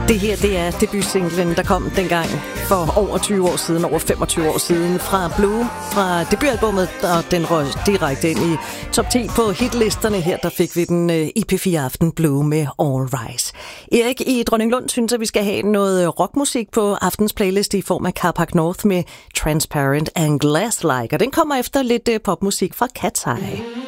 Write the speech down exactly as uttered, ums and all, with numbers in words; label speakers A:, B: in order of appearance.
A: Det her, det er debutsinglen, der kom dengang for over tyve år siden, over femogtyve år siden, fra Blue, fra debutalbummet, og den røg direkte ind i top ti på hitlisterne. Her, der fik vi den i P fire Aften Blue med All Rise. Erik i Dronninglund synes, at vi skal have noget rockmusik på aftens playlist i form af Carpark North med Transparent and Glass-like, og den kommer efter lidt popmusik fra Cat's Eye.